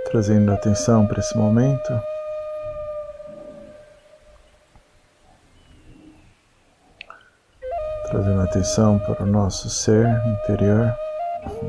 trazendo atenção para esse momento. Trazendo atenção para o nosso ser interior.